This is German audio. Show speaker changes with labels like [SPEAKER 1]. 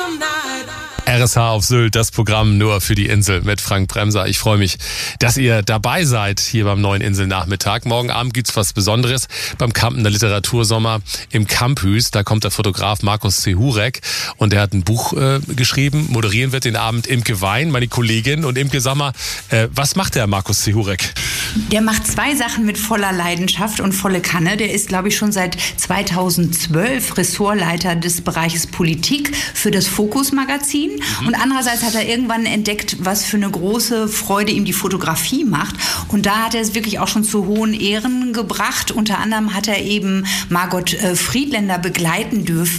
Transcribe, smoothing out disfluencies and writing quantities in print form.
[SPEAKER 1] RSH auf Sylt, das Programm nur für die Insel mit Frank Bremser. Ich freue mich, dass ihr dabei seid hier beim neuen Inselnachmittag. Morgen Abend gibt's was Besonderes beim Kampener Literatursommer im Campus. Da kommt der Fotograf Markus Zehurek und der hat ein Buch geschrieben. Moderieren wird den Abend Imke Wein, meine Kollegin. Und Imke, sag mal, was macht der Markus Zehurek?
[SPEAKER 2] Der macht zwei Sachen mit voller Leidenschaft und volle Kanne. Der ist, glaube ich, schon seit 2012 Ressortleiter des Bereiches Politik für das Fokus-Magazin. Und andererseits hat er irgendwann entdeckt, was für eine große Freude ihm die Fotografie macht. Und da hat er es wirklich auch schon zu hohen Ehren gebracht. Unter anderem hat er eben Margot Friedländer begleiten dürfen